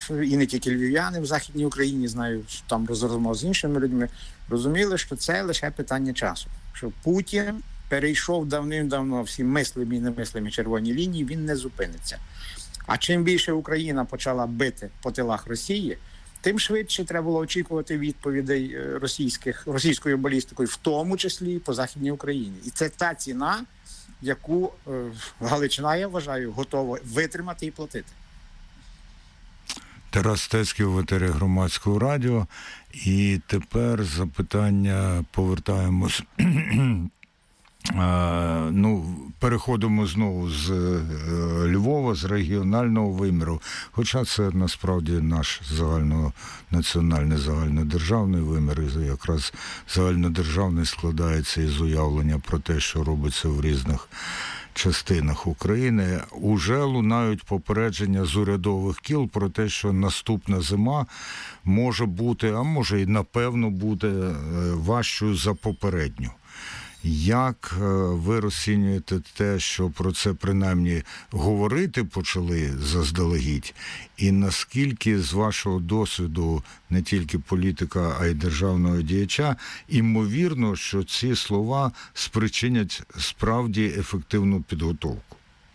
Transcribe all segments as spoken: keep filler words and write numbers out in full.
і не тільки львів'яни в Західній Україні, знаю, що там розмов з іншими людьми, розуміли, що це лише питання часу. Що Путін перейшов давним-давно всі мислимі і немислимі червоні лінії, він не зупиниться. А чим більше Україна почала бити по тилах Росії, тим швидше треба було очікувати відповідей російських, російською балістикою, в тому числі і по Західній Україні. І це та ціна, яку е, Галичина, я вважаю, готова витримати і платити. Тарас Стецький в етері Громадського радіо. І тепер запитання повертаємось. Ну, переходимо знову з Львова, з регіонального виміру. Хоча це насправді наш загальнонаціональний, загальнодержавний вимір, і якраз загальнодержавний складається із уявлення про те, що робиться в різних частинах України. Уже лунають попередження з урядових кіл про те, що наступна зима може бути, а може і напевно буде важчою за попередню. Як ви розцінюєте те, що про це принаймні говорити почали заздалегідь? І наскільки з вашого досвіду, не тільки політика, а й державного діяча, імовірно, що ці слова спричинять справді ефективну підготовку?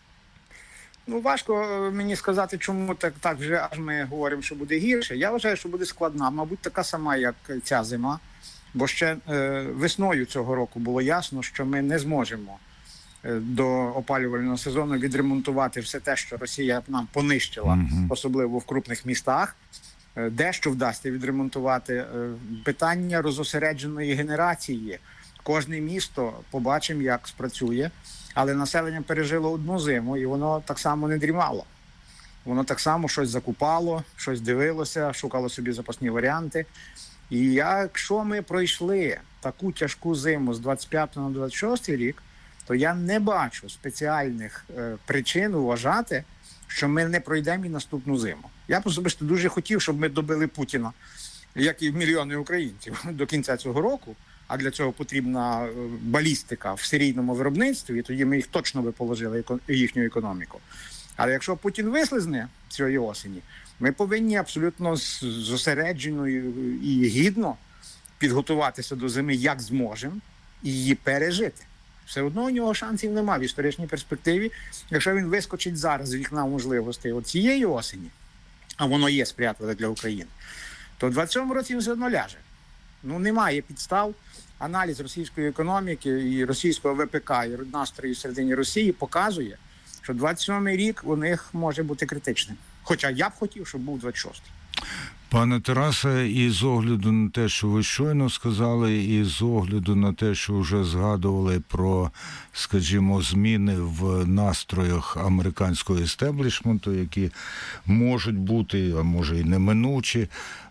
Ну, важко мені сказати, чому так, так вже аж ми говоримо, що буде гірше. Я вважаю, що буде складна, мабуть, така сама, як ця зима. Бо ще е, весною цього року було ясно, що ми не зможемо е, до опалювального сезону відремонтувати все те, що Росія нам понищила, mm-hmm. особливо в крупних містах. Е, дещо вдасться відремонтувати. Е, питання розосередженої генерації. Кожне місто, побачимо, як спрацює. Але населення пережило одну зиму, і воно так само не дрімало. Воно так само щось закупало, щось дивилося, шукало собі запасні варіанти. І якщо ми пройшли таку тяжку зиму з двадцять п'ятого на двадцять шостий рік, то я не бачу спеціальних е, причин вважати, що ми не пройдемо і наступну зиму. Я особисто дуже хотів, щоб ми добили Путіна, як і мільйони українців, до кінця цього року, а для цього потрібна балістика в серійному виробництві, і тоді ми їх точно би положили, їхню економіку. Але якщо Путін вислизне цієї осені, ми повинні абсолютно зосереджено і гідно підготуватися до зими, як зможемо, і її пережити. Все одно у нього шансів немає в історичній перспективі. Якщо він вискочить зараз з вікна можливостей от цієї осені, а воно є сприятливе для України, то в двадцять сьомому році він все одно ляже. Ну, немає підстав. Аналіз російської економіки і російського ВПК і настрою всередині Росії показує, що двадцять сьомий рік у них може бути критичним. Хоча я б хотів, щоб був двадцять шостий. Пане Тарасе, і з огляду на те, що ви щойно сказали, і з огляду на те, що вже згадували про, скажімо, зміни в настроях американського естеблішменту, які можуть бути, а може і неминучі,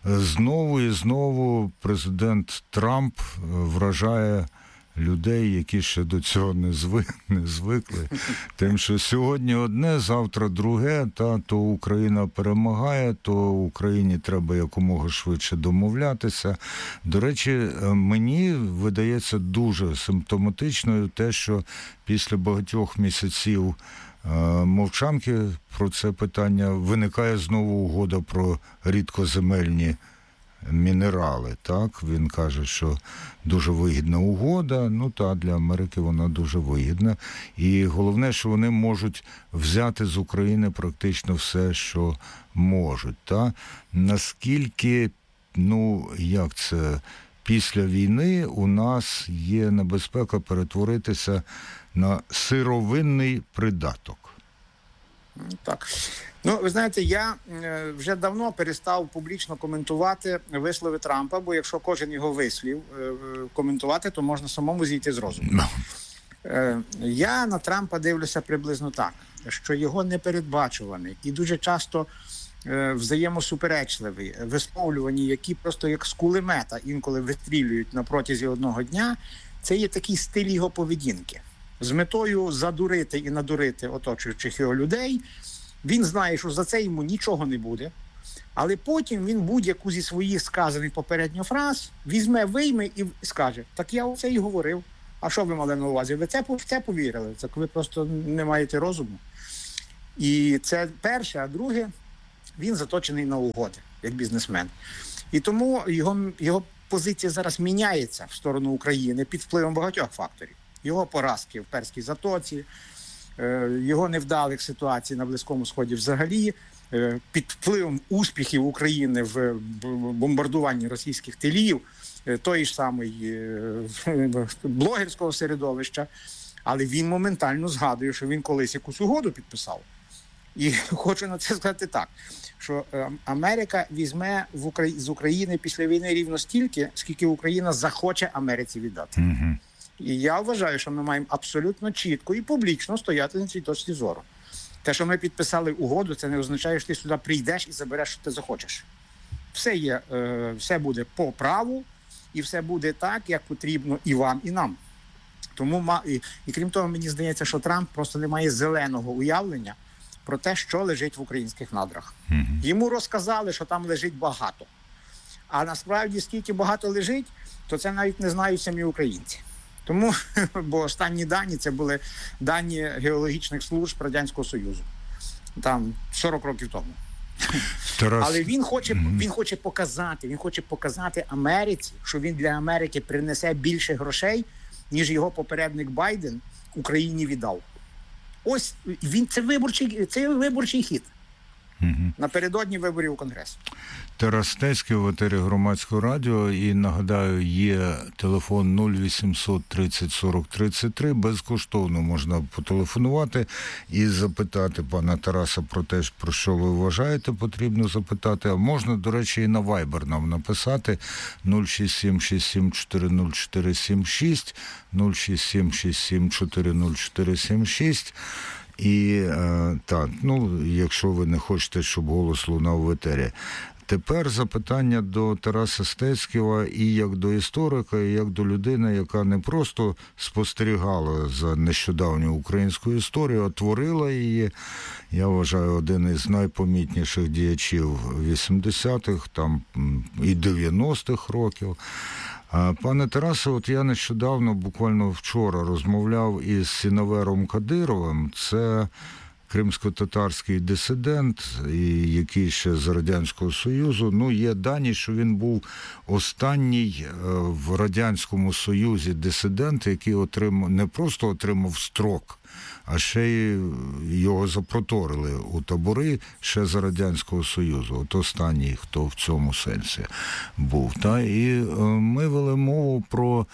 знову і знову президент Трамп вражає людей, які ще до цього не, зви, не звикли. Тим, що сьогодні одне, завтра друге, та то Україна перемагає, то Україні треба якомога швидше домовлятися. До речі, мені видається дуже симптоматичною те, що після багатьох місяців мовчанки про це питання виникає знову угода про рідкоземельні мінерали, так? Він каже, що дуже вигідна угода, ну та для Америки вона дуже вигідна. І головне, що вони можуть взяти з України практично все, що можуть, та? Наскільки, ну, як це, після війни у нас є небезпека перетворитися на сировинний придаток? Так. Ну, ви знаєте, я е, вже давно перестав публічно коментувати вислови Трампа, бо якщо кожен його вислів е, коментувати, то можна самому зійти з розуму. No. Е, я на Трампа дивлюся приблизно так, що його непередбачуваний і дуже часто е, взаємосуперечливі висловлювання, які просто як з кулемета інколи вистрілюють на протязі одного дня, це є такий стиль його поведінки. З метою задурити і надурити оточуючих його людей. Він знає, що за це йому нічого не буде, але потім він будь-яку зі своїх сказаних попередньо фраз візьме, вийме і скаже: так я оце і говорив. А що ви мали на увазі? Ви це, в це повірили? Так ви просто не маєте розуму. І це перше. А друге, він заточений на угоди, як бізнесмен. І тому його, його позиція зараз міняється в сторону України під впливом багатьох факторів. Його поразки в Перській затоці, його невдалих ситуацій на Близькому Сході взагалі, під впливом успіхів України в бомбардуванні російських тилів, тої ж самої блогерського середовища. Але він моментально згадує, що він колись якусь угоду підписав. І хочу на це сказати так, що Америка візьме в Украї... з України після війни рівно стільки, скільки Україна захоче Америці віддати. Mm-hmm. І я вважаю, що ми маємо абсолютно чітко і публічно стояти на цій точці зору. Те, що ми підписали угоду, це не означає, що ти сюди прийдеш і забереш, що ти захочеш. Все є, все буде по праву, і все буде так, як потрібно і вам, і нам. Тому, і, і крім того, мені здається, що Трамп просто не має зеленого уявлення про те, що лежить в українських надрах. Mm-hmm. Йому розказали, що там лежить багато. А насправді, скільки багато лежить, то це навіть не знають самі українці. Тому, бо останні дані, це були дані геологічних служб Радянського Союзу. Там сорок років тому. Тарас... Але він хоче, mm-hmm. він хоче показати, він хоче показати Америці, що він для Америки принесе більше грошей, ніж його попередник Байден Україні віддав. Ось він це виборчий, це виборчий хід. Угу. Напередодні виборів у Конгрес. Тарас Стецький в етері Громадського радіо. І нагадаю, є телефон нуль вісімсот тридцять сорок тридцять три. Безкоштовно можна потелефонувати і запитати пана Тараса про те, про що ви вважаєте потрібно запитати. А можна, до речі, і на Viber нам написати нуль шість сім шість сім чотири нуль чотири сім шість, нуль шість сім шість сім чотири нуль чотири сім шість. І е, так, ну, якщо ви не хочете, щоб голос лунав в етері. Тепер запитання до Тараса Стецького і як до історика, і як до людини, яка не просто спостерігала за нещодавньою українською історією, а творила її. Я вважаю, один із найпомітніших діячів вісімдесятих, там і дев'яностих років. Пане Тарасе, от я нещодавно, буквально вчора, розмовляв із Сіневером Кадировим. Це кримсько-татарський дисидент, який ще з Радянського Союзу. Ну, є дані, що він був останній в Радянському Союзі дисидент, який отримав, не просто отримав строк, а ще й його запроторили у табори ще за Радянського Союзу. От останній, хто в цьому сенсі був. Та? І ми вели мову про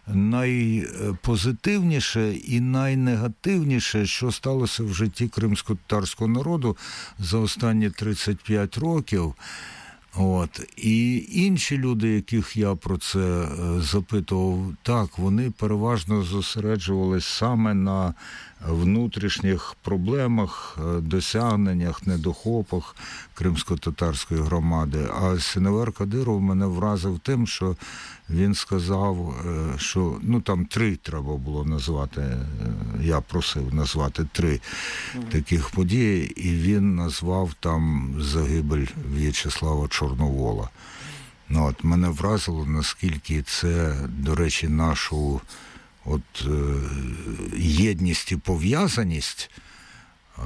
найпозитивніше і найнегативніше, що сталося в житті кримсько-татарського народу за останні тридцять п'ять років. От. І інші люди, яких я про це запитував, так, вони переважно зосереджувалися саме на внутрішніх проблемах, досягненнях, недохопах кримсько-татарської громади. А Сіневер Кадиров мене вразив тим, що він сказав, що, ну, там три треба було назвати, я просив назвати три mm-hmm. таких події, і він назвав там загибель В'ячеслава Чорновола. Ну, от мене вразило, наскільки це, до речі, нашу от е, єдність і пов'язаність е,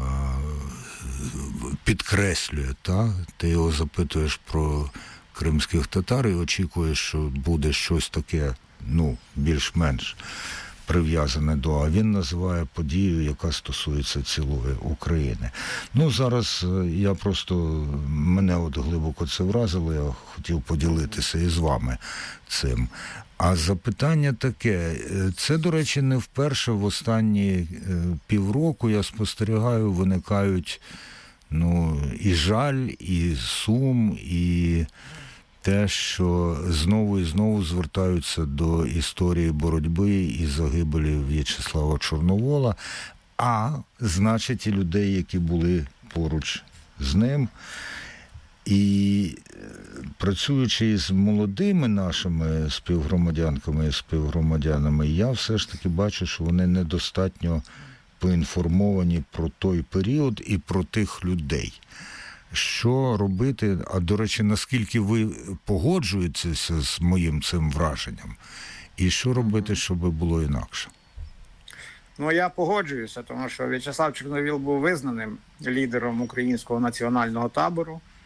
підкреслює, та? Ти його запитуєш про кримських татар і очікуєш, що буде щось таке, ну, більш-менш прив'язане до, а він називає подію, яка стосується цілої України. Ну, зараз я просто, мене от глибоко це вразило, я хотів поділитися із вами цим. А запитання таке, це, до речі, не вперше в останні півроку я спостерігаю, виникають, ну, і жаль, і сум, і те, що знову і знову звертаються до історії боротьби і загибелі В'ячеслава Чорновола, а, значить, і людей, які були поруч з ним. І працюючи з молодими нашими співгромадянками і співгромадянами, я все ж таки бачу, що вони недостатньо поінформовані про той період і про тих людей. Що робити, а, до речі, наскільки ви погоджуєтеся з моїм цим враженням, і що робити, щоб було інакше? Ну, я погоджуюся, тому що В'ячеслав Чорновіл був визнаним лідером українського національного табору.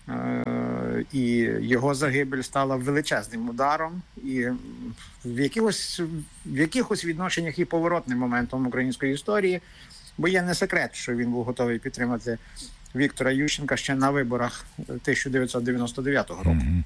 І його загибель стала величезним ударом і в якихось, в якихось відношеннях і поворотним моментом української історії, бо є не секрет, що він був готовий підтримати Віктора Ющенка ще на виборах тисяча дев'ятсот дев'яносто дев'ятого року. Mm-hmm.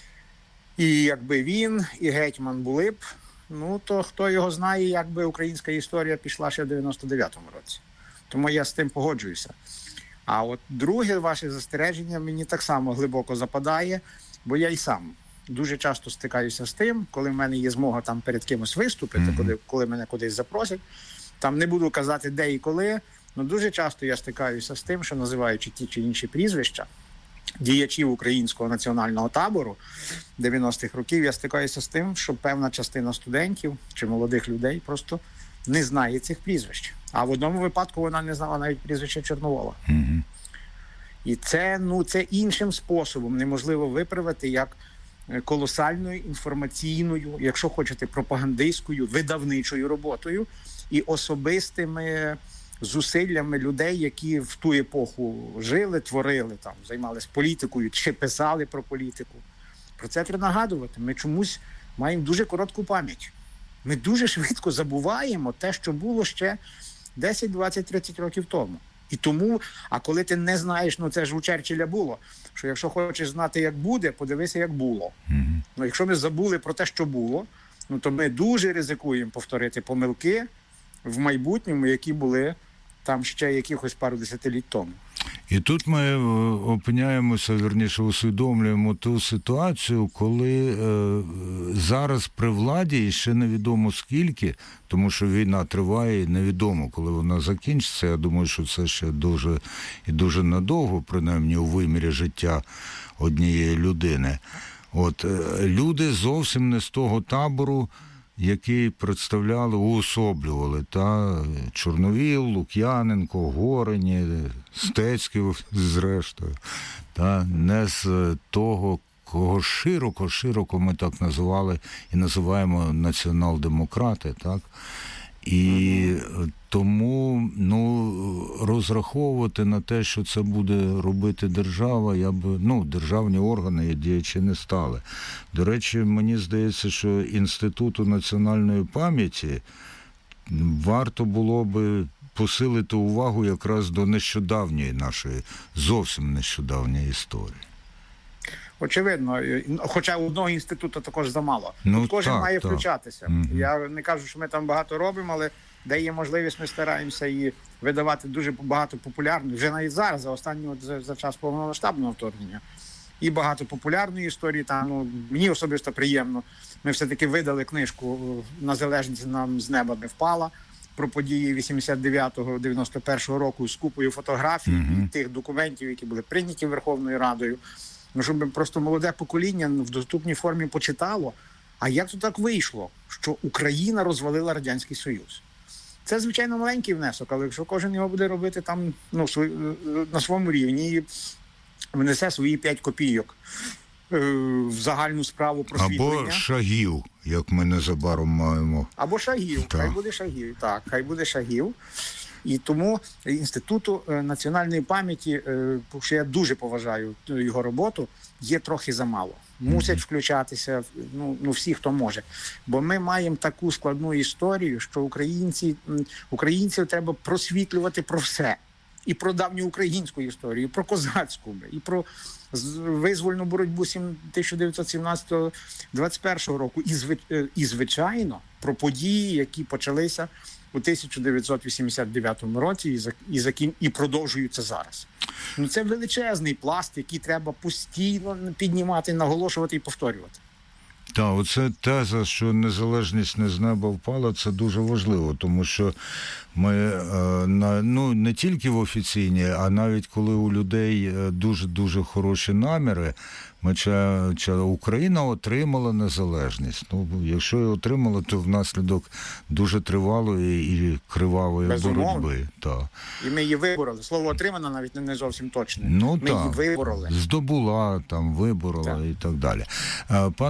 І якби він і гетьман були б, ну то хто його знає, як би українська історія пішла ще в дев'яносто дев'ятому році. Тому я з тим погоджуюся. А от друге ваше застереження мені так само глибоко западає, бо я й сам дуже часто стикаюся з тим, коли в мене є змога там перед кимось виступити, mm-hmm. коли, коли мене кудись запросять. Там не буду казати де і коли, але дуже часто я стикаюся з тим, що називаючи ті чи інші прізвища діячів українського національного табору дев'яностих років, я стикаюся з тим, що певна частина студентів чи молодих людей просто не знає цих прізвищ. А в одному випадку вона не знала навіть прізвища Чорновола. Mm-hmm. І це, ну, це іншим способом неможливо виправити, як колосальною інформаційною, якщо хочете, пропагандистською, видавничою роботою і особистими зусиллями людей, які в ту епоху жили, творили, там, займалися політикою чи писали про політику. Про це треба нагадувати. Ми чомусь маємо дуже коротку пам'ять. Ми дуже швидко забуваємо те, що було ще десять, двадцять, тридцять років тому. І тому, а коли ти не знаєш, ну це ж у Черчилля було, що якщо хочеш знати, як буде, подивися, як було. Mm-hmm. Ну, якщо ми забули про те, що було, ну то ми дуже ризикуємо повторити помилки в майбутньому, які були там ще якихось пару десятиліть тому. І тут ми опиняємося, вірніше, усвідомлюємо ту ситуацію, коли е, зараз при владі, і ще невідомо скільки, тому що війна триває, і невідомо, коли вона закінчиться. Я думаю, що це ще дуже і дуже надовго, принаймні у вимірі життя однієї людини. От е, люди зовсім не з того табору, які представляли, уособлювали, та Чорновіл, Лук'яненко, Горені, Стецький, зрештою, та не з того, кого широко-широко ми так називали і називаємо націонал-демократи, так? І тому, ну, розраховувати на те, що це буде робити держава, я б, ну, державні органи і діячі не стали. До речі, мені здається, що Інституту національної пам'яті варто було би посилити увагу якраз до нещодавньої нашої, зовсім нещодавньої історії. Очевидно, хоча одного інституту також замало. Ну, Тут кожен так, має так. включатися. Mm-hmm. Я не кажу, що ми там багато робимо, але де є можливість, ми стараємося і видавати дуже багато популярних, вже навіть зараз, за останній от, за, за час повномасштабного вторгнення, і багато популярної історії. Там, ну, мені особисто приємно. Ми все-таки видали книжку «Незалежність нам з неба не впала» про події вісімдесят дев'ятого дев'яносто першого року з купою фотографій mm-hmm. і тих документів, які були прийняті Верховною Радою. Ну, щоб просто молоде покоління в доступній формі почитало, а як то так вийшло, що Україна розвалила Радянський Союз. Це, звичайно, маленький внесок, але якщо кожен його буде робити там, ну, на своєму рівні і внесе свої п'ять копійок в загальну справу просвітлення. Або шагів, як ми незабаром маємо. Або шагів, так. хай буде шагів, так, хай буде шагів. І тому Інституту національної пам'яті, що я дуже поважаю його роботу, є трохи замало. Мусять включатися, ну, ну всі, хто може. Бо ми маємо таку складну історію, що українці, українців треба просвітлювати про все. І про давню українську історію, і про козацьку, і про визвольну боротьбу тисяча дев'ятсот сімнадцятого - двадцять першого року. І, звичайно, про події, які почалися у тисяча дев'ятсот вісімдесят дев'ятому році і, і, і продовжуються зараз. Ну, це величезний пласт, який треба постійно піднімати, наголошувати і повторювати. Так, оце теза, що незалежність не з неба впала, це дуже важливо, тому що ми, ну, не тільки в офіційній, а навіть коли у людей дуже-дуже хороші наміри, ми, чи, чи Україна отримала незалежність. Ну, якщо її отримала, то внаслідок дуже тривалої і кривавої Безумовно. боротьби. Так. І ми її вибороли. Слово «отримана» навіть не зовсім точне. Ну, ми так. її вибороли. Здобула, там, виборола так. і так далі. Пане Тарасе,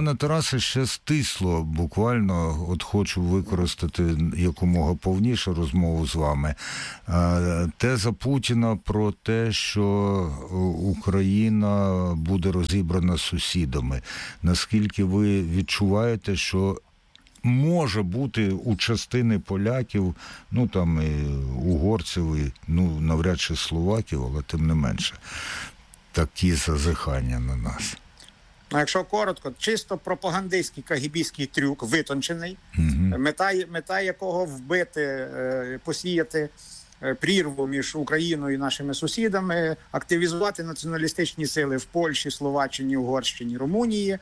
Тарасе, ще стисло буквально, от хочу використати якомога повніше розмову з вами. Теза Путіна про те, що Україна буде розібрана сусідами. Наскільки ви відчуваєте, що може бути у частини поляків, ну там і угорців, і, ну навряд чи словаків, але тим не менше, такі зазихання на нас? Ну, якщо коротко, чисто пропагандистський кагібістський трюк, витончений, угу. мета, мета якого вбити, посіяти прірву між Україною і нашими сусідами, активізувати націоналістичні сили в Польщі, Словаччині, Угорщині, Румунії,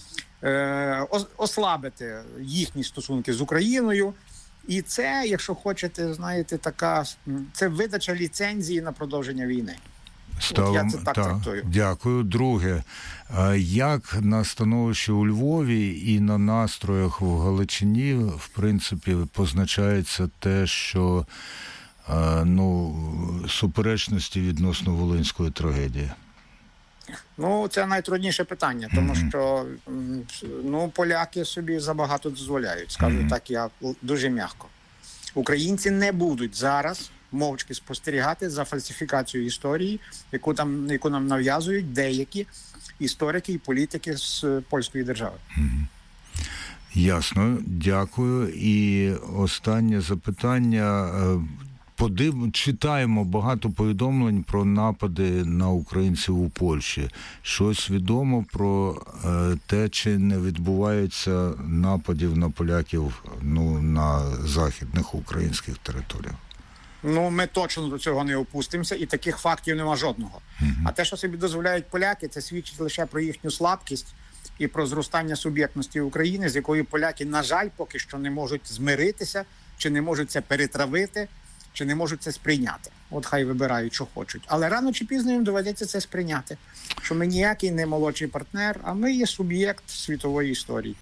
ослабити їхні стосунки з Україною. І це, якщо хочете, знаєте, така, це видача ліцензії на продовження війни. Ставим, я це так та, трактую. Дякую. Друге, як на становищі у Львові і на настроях в Галичині, в принципі, позначається те, що ну, суперечності відносно Волинської трагедії? Ну, це найтрудніше питання, тому mm-hmm. що ну, поляки собі забагато дозволяють, скажу mm-hmm. так, я дуже м'яко. Українці не будуть зараз мовчки спостерігати за фальсифікацією історії, яку там, яку нам нав'язують деякі історики і політики з польської держави. Mm-hmm. Ясно, дякую. І останнє запитання. Подив... Читаємо багато повідомлень про напади на українців у Польщі. Щось відомо про е, те, чи не відбувається нападів на поляків, ну, на західних українських територіях? Ну, ми точно до цього не опустимося, і таких фактів нема жодного. Uh-huh. А те, що собі дозволяють поляки, це свідчить лише про їхню слабкість і про зростання суб'єктності України, з якою поляки, на жаль, поки що не можуть змиритися, чи не можуть це перетравити, чи не можуть це сприйняти. От хай вибирають, що хочуть. Але рано чи пізно їм доведеться це сприйняти. Що ми ніякий не молодший партнер, а ми є суб'єкт світової історії.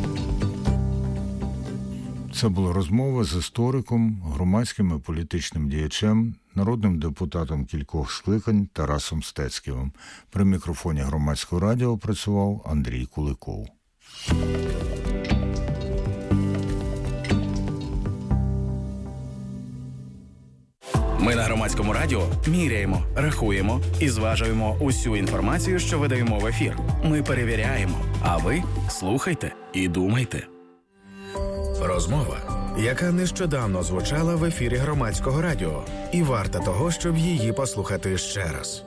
Це була розмова з істориком, громадським і політичним діячем, народним депутатом кількох скликань Тарасом Стецьким. При мікрофоні Громадського радіо працював Андрій Куликов. Ми на Громадському радіо міряємо, рахуємо і зважуємо усю інформацію, що видаємо в ефір. Ми перевіряємо, а ви слухайте і думайте. Розмова, яка нещодавно звучала в ефірі Громадського радіо, і варта того, щоб її послухати ще раз.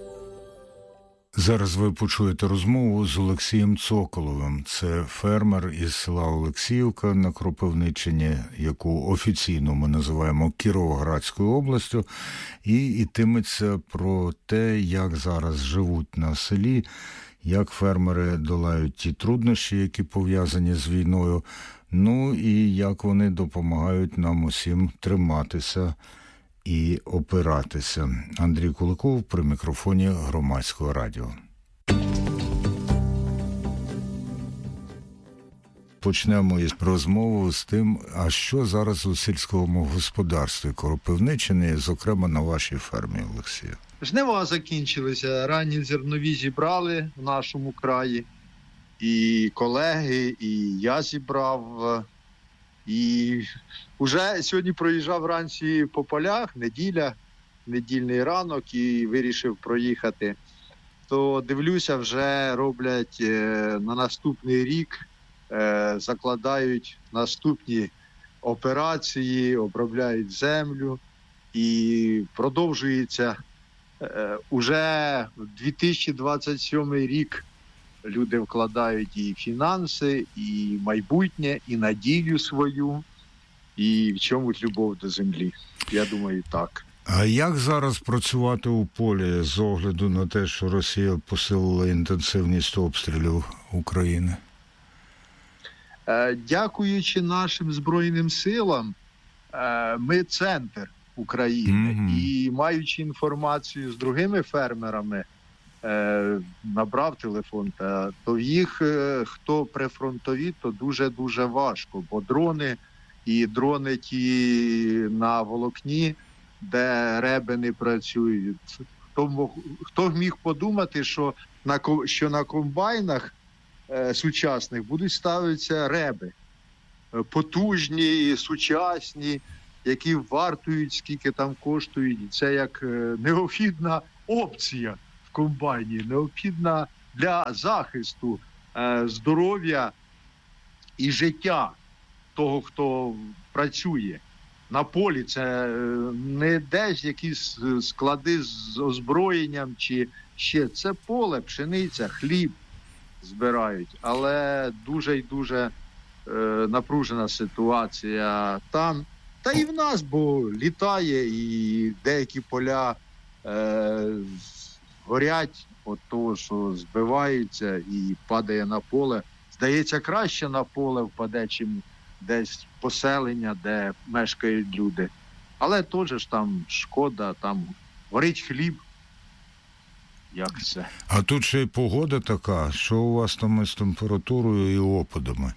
Зараз ви почуєте розмову з Олексієм Цоколовим. Це фермер із села Олексіївка на Кропивниччині, яку офіційно ми називаємо Кіровоградською областю, і йтиметься про те, як зараз живуть на селі, як фермери долають ті труднощі, які пов'язані з війною, ну і як вони допомагають нам усім триматися і опиратися. Андрій Куликов при мікрофоні Громадського радіо. Почнемо із розмови з тим, а що зараз у сільському господарстві Кропивниччини, зокрема на вашій фермі, Олексію? Жнива закінчилися, ранні зернові зібрали в нашому краї, і колеги, і я зібрав. І вже сьогодні проїжджав вранці по полях, неділя, недільний ранок, і вирішив проїхати. То дивлюся, вже роблять на наступний рік, закладають наступні операції, обробляють землю. І продовжується уже в дві тисячі двадцять сьомий рік. Люди вкладають і фінанси, і майбутнє, і надію свою, і в чомусь любов до землі. Я думаю, так. А як зараз працювати у полі з огляду на те, що Росія посилила інтенсивність обстрілів України? Дякуючи нашим Збройним силам, ми центр України. Mm-hmm. І маючи інформацію з другими фермерами, набрав телефон, та то їх, хто прифронтові, то дуже-дуже важко, бо дрони і дрони ті на волокні, де реби не працюють. Хто мог, хто міг подумати, що на, що на комбайнах е, сучасних будуть ставитися реби. Е, потужні, сучасні, які вартують, скільки там коштують. І це як е, необхідна опція в комбайні, необхідна для захисту е, здоров'я і життя того, хто працює на полі. Це не десь якісь склади з озброєнням чи ще. Це поле, пшениця, хліб збирають. Але дуже і дуже е, напружена ситуація там. Та і в нас, бо літає, і деякі поля е, горять від того, що збиваються і падає на поле. Здається, краще на поле впаде, чим десь поселення, де мешкають люди. Але теж ж там шкода, там горить хліб. Як це? А тут ще й погода така, що у вас там із температурою і опадами?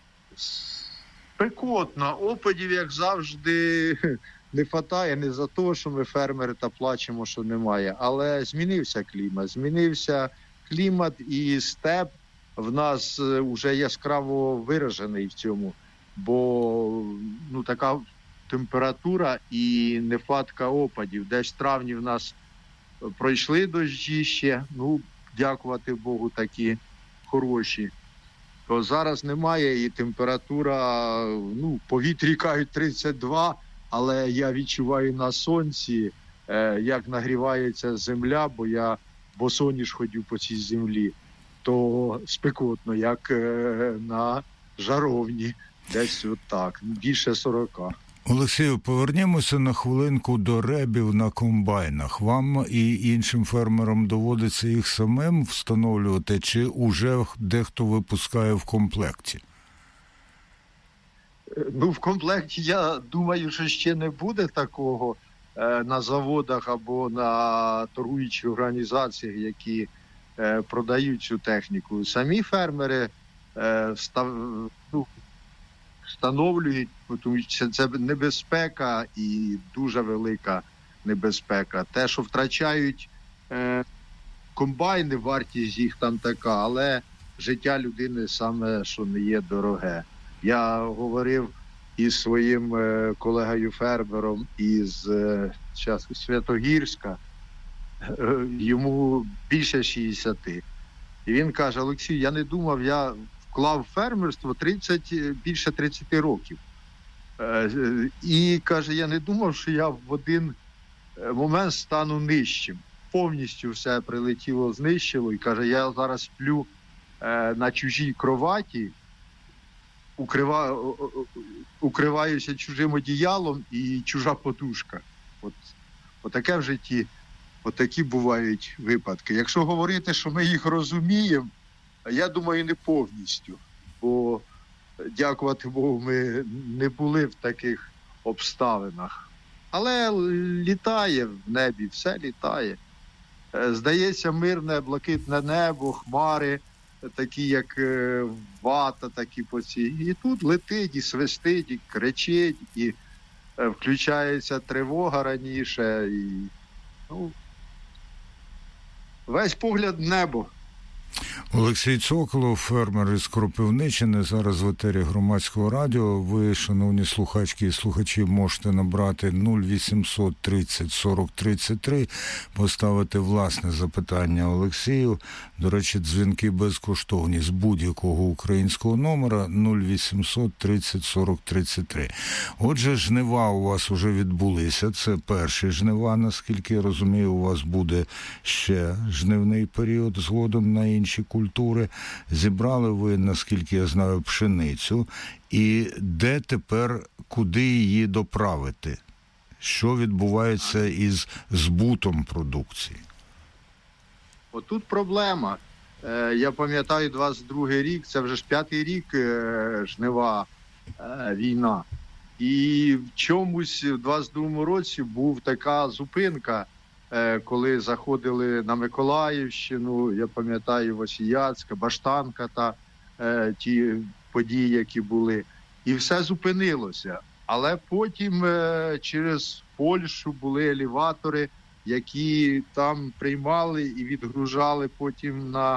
Спекотно. Опадів, як завжди, не вистачає. Не за те, що ми фермери та плачемо, що немає. Але змінився клімат. Змінився клімат і степ в нас вже яскраво виражений в цьому. Бо ну, така температура і нехватка опадів. Десь в травні в нас пройшли дощі ще, ну, дякувати Богу, такі хороші. То зараз немає і температура, ну, в повітрі кажуть тридцять два, але я відчуваю на сонці, е, як нагрівається земля, бо я босоніж ходю по цій землі, то спекотно, як е, на жаровні. Десь отак, більше сорока. Олексію, повернімося на хвилинку до ребів на комбайнах. Вам і іншим фермерам доводиться їх самим встановлювати, чи уже дехто випускає в комплекті? Ну, в комплекті, я думаю, що ще не буде такого е, на заводах або на торгуючих організаціях, які е, продають цю техніку. Самі фермери е, став, ну, встановлюють, тому що це небезпека і дуже велика небезпека. Те, що втрачають е, комбайни, вартість їх там така, але життя людини саме, що не є дороге. Я говорив із своїм е, колегою-фермером із е, Святогірська, е, йому більше шістдесят. І він каже: Олексій, я не думав, я вклав фермерство тридцять, більше тридцять років. І, каже, я не думав, що я в один момент стану нижчим. Повністю все прилетіло, знищило. І, каже, я зараз сплю на чужій кроваті, укрива... укриваюся чужим одіялом і чужа подушка. От, от таке в житті, от такі бувають випадки. Якщо говорити, що ми їх розуміємо, я думаю, не повністю, бо, дякувати Богу, ми не були в таких обставинах. Але літає в небі, все літає. Здається, мирне, блакитне небо, хмари, такі як вата, такі по цій. І тут летить, і свистить, і кричить, і включається тривога раніше. І, ну, весь погляд в небо. Олексій Цоколов, фермер із Кропивниччини, зараз в етері Громадського радіо. Ви, шановні слухачки і слухачі, можете набрати нуль вісімсот тридцять сорок тридцять три, поставити власне запитання Олексію. До речі, дзвінки безкоштовні з будь-якого українського номера нуль вісімсот тридцять сорок тридцять три. Отже, жнива у вас вже відбулися. Це перші жнива, наскільки я розумію, у вас буде ще жнивний період згодом на інші культури. Зібрали ви, наскільки я знаю, пшеницю. І де тепер, куди її доправити? Що відбувається із збутом продукції? Отут проблема. Я пам'ятаю, двадцять другий рік, це вже ж п'ятий рік жнива, війна. І в чомусь в двадцять другому році був така зупинка, коли заходили на Миколаївщину, я пам'ятаю, Восіяцька, Баштанка та е, ті події, які були. І все зупинилося. Але потім е, через Польщу були елеватори, які там приймали і відгружали потім на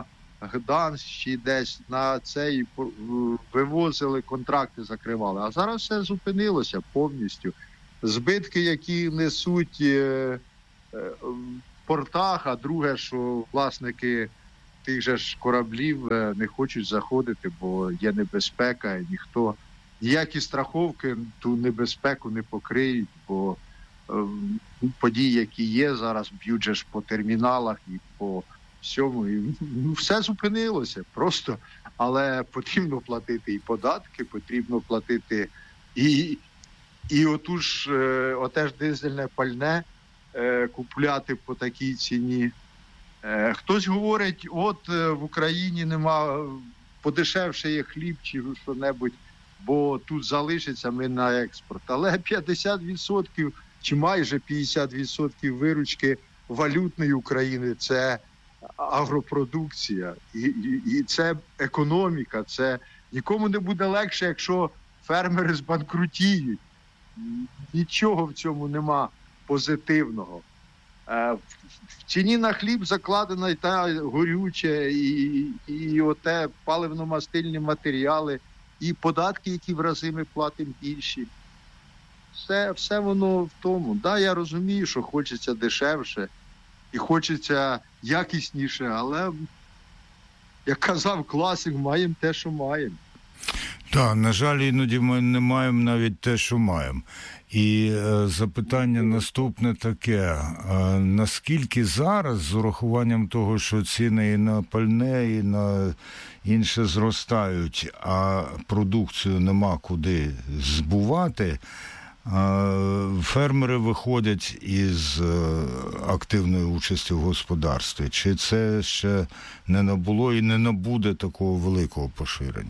Гданськ чи десь на цей вивозили, контракти закривали. А зараз все зупинилося повністю. Збитки, які несуть в портах, а друге, що власники тих же ж кораблів не хочуть заходити, бо є небезпека, і ніхто, ніякі страховки ту небезпеку не покриють, бо події, які є зараз, б'ють же ж по терміналах і по всьому. І, ну, все зупинилося просто, але потрібно платити і податки, потрібно платити і, і оту ж, оте ж дизельне пальне е, купляти по такій ціні. Е, хтось говорить, от в Україні нема, подешевше є хліб чи що-небудь, бо тут залишиться ми на експорт. Але п'ятдесят відсотків чи майже п'ятдесят відсотків виручки валютної України – це агропродукція. І, і, і це економіка. Це нікому не буде легше, якщо фермери збанкрутіють. Нічого в цьому нема позитивного. В ціні на хліб закладена і та горюче, і, і оте паливно-мастильні матеріали, і податки, які в рази ми платимо більші. Все, все воно в тому. Да, я розумію, що хочеться дешевше і хочеться якісніше, але, як казав класик, маємо те, що маємо. Так, на жаль, іноді ми не маємо навіть те, що маємо. І е, запитання наступне таке. Е, наскільки зараз, з урахуванням того, що ціни і на пальне, і на інше зростають, а продукцію нема куди збувати, фермери виходять із активної участі в господарстві? Чи це ще не набуло і не набуде такого великого поширення?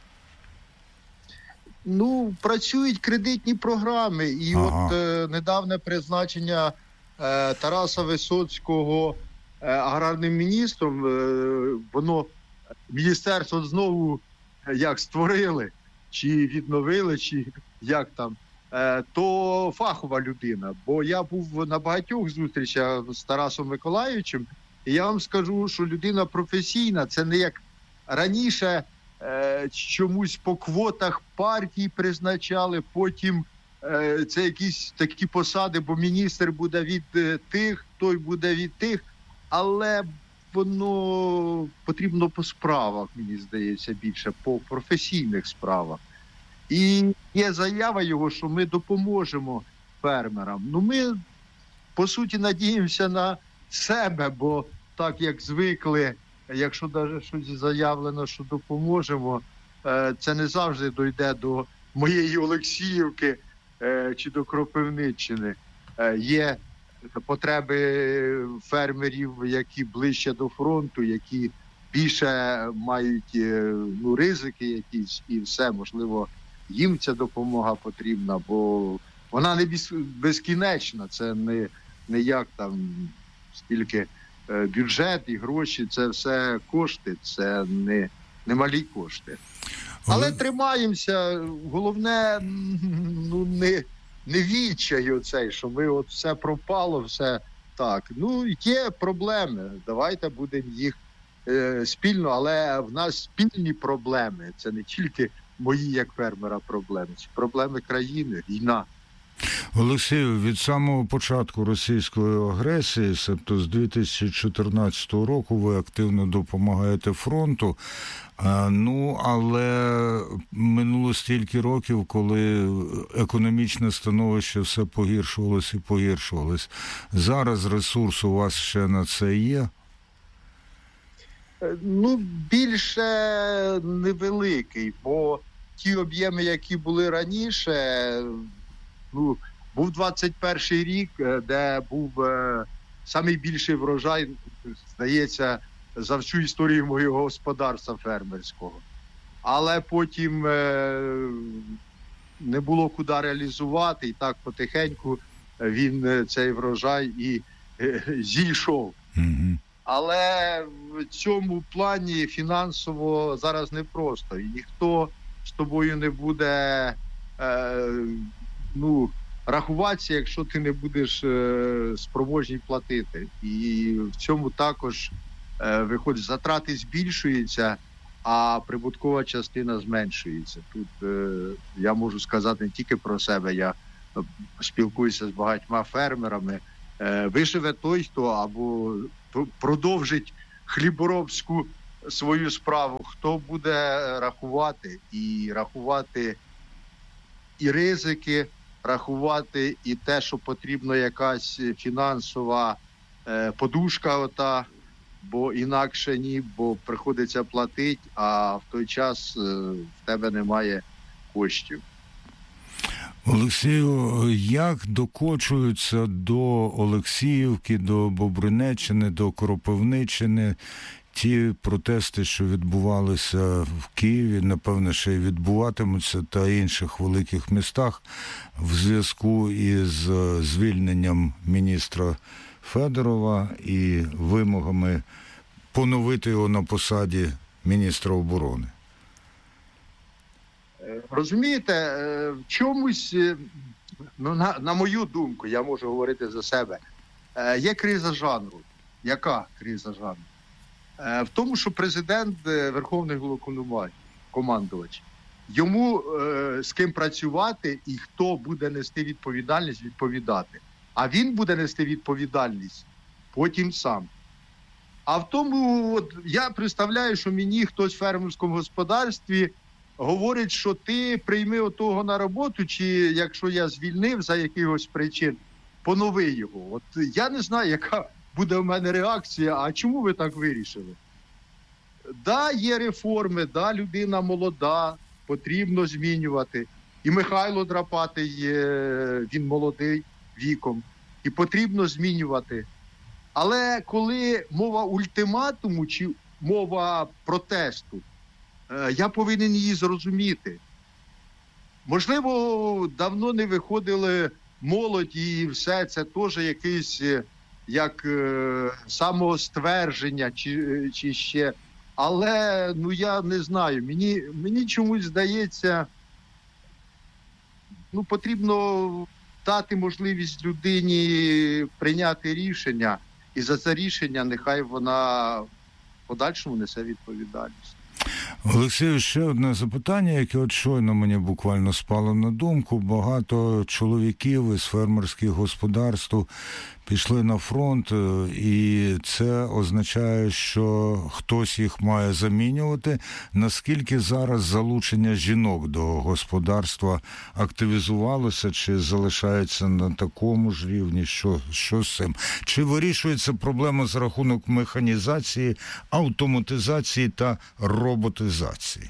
Ну, працюють кредитні програми. І ага. от е, недавнє призначення е, Тараса Висоцького е, аграрним міністром, е, воно, міністерство знову е, як створили, чи відновили, чи як там, то фахова людина. Бо я був на багатьох зустрічах з Тарасом Миколайовичем, і я вам скажу, що людина професійна. Це не як раніше е, чомусь по квотах партій призначали, потім е, це якісь такі посади, бо міністр буде від е, тих, той буде від тих, але воно потрібно по справах, мені здається, більше, по професійних справах. І є заява його, що ми допоможемо фермерам. Ну, ми, по суті, надіємося на себе, бо так, як звикли, якщо навіть щось заявлено, що допоможемо, це не завжди дойде до моєї Олексіївки чи до Кропивниччини. Є потреби фермерів, які ближче до фронту, які більше мають, ну, ризики якісь і все, можливо, їм ця допомога потрібна, бо вона не безкінечна, це не, не як там стільки е, бюджет і гроші, це все кошти, це не, не малі кошти. Але Ви... тримаємося, головне, ну, не, не відчай оцей, що ми от все пропало, все так. Ну, є проблеми, давайте будемо їх е, спільно, але в нас спільні проблеми, це не тільки мої, як фермера, проблеми. Це проблеми країни, війна. Олексію, від самого початку російської агресії, тобто з дві тисячі чотирнадцятого року, ви активно допомагаєте фронту. Ну, але минуло стільки років, коли економічне становище все погіршувалось і погіршувалось. Зараз ресурс у вас ще на це є? Ну, більше невеликий, бо ті об'єми, які були раніше, ну, був двадцять перший рік, де був е, найбільший врожай, здається, за всю історію моєго господарства фермерського. Але потім е, не було куди реалізувати, і так потихеньку він, цей врожай, і е, зійшов. Mm-hmm. Але в цьому плані фінансово зараз непросто. І ніхто з тобою не буде е, ну, рахуватися, якщо ти не будеш е, спроможний платити. І в цьому також е, виходить, затрати збільшуються, а прибуткова частина зменшується. Тут е, я можу сказати не тільки про себе, я спілкуюся з багатьма фермерами. Е, виживе той, хто або продовжить хліборобську свою справу, хто буде рахувати і рахувати і ризики, рахувати і те, що потрібна якась фінансова е, подушка ота, бо інакше ні, бо приходиться платити, а в той час е, в тебе немає коштів. Олексію, як докочуються до Олексіївки, до Бобринеччини, до Кропивниччини ті протести, що відбувалися в Києві, напевно, ще й відбуватимуться, та інших великих містах в зв'язку із звільненням міністра Федорова і вимогами поновити його на посаді міністра оборони? Розумієте, в чомусь, ну, на, на мою думку, я можу говорити за себе, є криза жанру. Яка криза жанру? В тому, що президент Верховний Головнокомандувач, йому е, з ким працювати і хто буде нести відповідальність, відповідати. А він буде нести відповідальність потім сам. А в тому, от, я представляю, що мені хтось в фермерському господарстві говорить, що ти прийми отого на роботу, чи якщо я звільнив за якихось причин, понови його. От я не знаю, яка буде в мене реакція, а чому ви так вирішили? Да, є реформи, да, людина молода, потрібно змінювати. І Михайло Драпатий, він молодий віком, і потрібно змінювати. Але коли мова ультиматуму чи мова протесту, я повинен її зрозуміти. Можливо, давно не виходили молодь і все, це теж якийсь як е, самоствердження чи, чи ще. Але, ну, я не знаю, мені, мені чомусь здається, ну, потрібно дати можливість людині прийняти рішення, і за це рішення нехай вона в подальшому несе відповідальність. Олексію, ще одне запитання, яке от щойно мені буквально спало на думку. Багато чоловіків із фермерських господарств пішли на фронт, і це означає, що хтось їх має замінювати. Наскільки зараз залучення жінок до господарства активізувалося, чи залишається на такому ж рівні? Що, що з цим? Чи вирішується проблема за рахунок механізації, автоматизації та роботизації?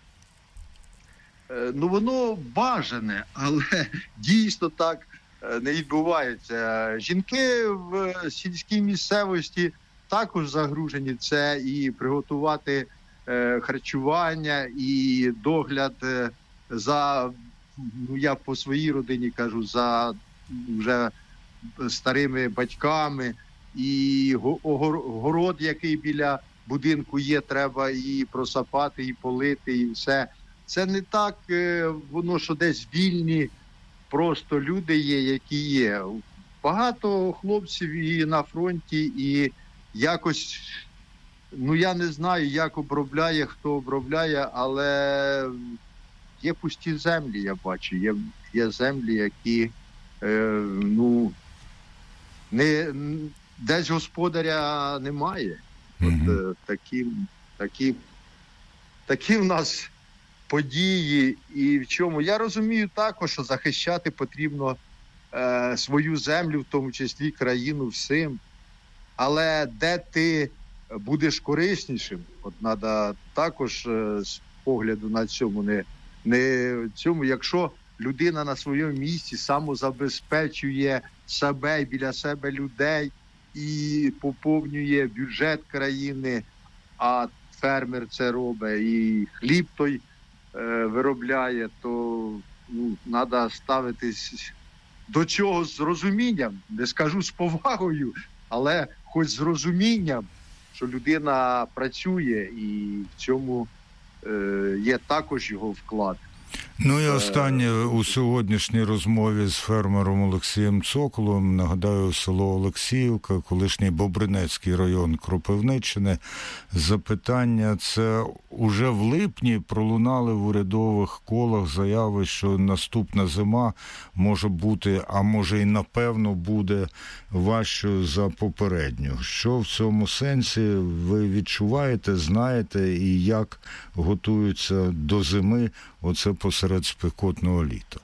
Ну, воно бажане, але дійсно так не відбувається. Жінки в сільській місцевості також загружені. Це і приготувати е, харчування, і догляд е, за, ну, я по своїй родині кажу, за вже старими батьками, і город, який біля будинку є, треба і просапати, і полити, і все. Це не так, е, воно, що десь вільні просто люди є, які є. Багато хлопців і на фронті, і якось, ну, я не знаю, як обробляє, хто обробляє, але є пусті землі, я бачу. Є, є землі, які, е, ну, не, десь господаря немає. Mm-hmm. От, е, такі, такі, такі в нас події, і в чому. Я розумію також, що захищати потрібно е, свою землю, в тому числі країну, всім. Але де ти будеш кориснішим, от треба також е, з погляду на цьому, не, не цьому, якщо людина на своєму місці самозабезпечує себе і біля себе людей і поповнює бюджет країни, а фермер це робить, і хліб той виробляє, то, ну, треба ставитись до чого з розумінням, не скажу з повагою, але хоч з розумінням, що людина працює, і в цьому е, є також його вклад. Ну і останнє у сьогоднішній розмові з фермером Олексієм Цоколовим, нагадаю, село Олексіївка, колишній Бобринецький район Кропивниччини. Запитання, це уже в липні пролунали в урядових колах заяви, що наступна зима може бути, а може і напевно буде важчою за попередню. Що в цьому сенсі ви відчуваєте, знаєте і як готуються до зими оце посеред спекотного літа?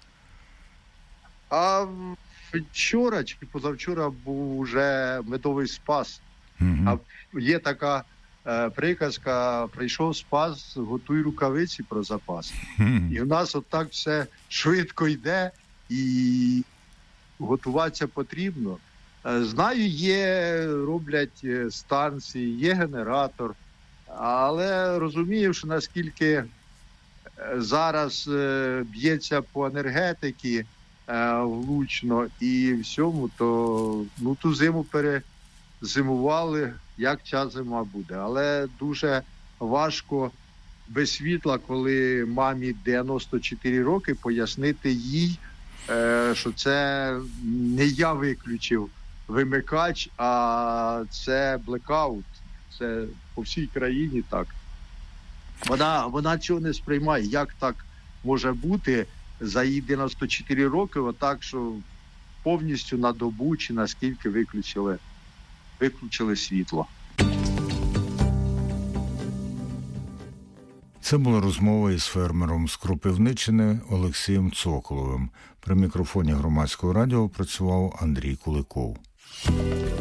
А вчора чи позавчора був вже медовий спас. Угу. А є така е, приказка: прийшов спас, готуй рукавиці про запас. Угу. І в нас отак все швидко йде, і готуватися потрібно. Е, знаю, є, роблять станції, є генератор, але розумію, що наскільки зараз е, б'ється по енергетики е, влучно і всьому, то ну, ту зиму перезимували, як ця зима буде. Але дуже важко без світла, коли мамі дев'яносто чотири роки, пояснити їй, е, що це не я виключив вимикач, а це блекаут. Це по всій країні так. Вона, вона цього не сприймає. Як так може бути за її дев'яносто чотири роки, отак, що повністю на добу чи наскільки виключили, виключили світло. Це була розмова із фермером з Кропивниччини Олексієм Цоколовим. При мікрофоні Громадського радіо працював Андрій Куликов.